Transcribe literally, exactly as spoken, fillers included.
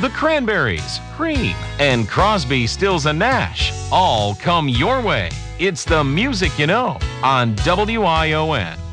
The Cranberries, Cream, and Crosby, Stills and Nash all come your way. It's the music you know on W I O N.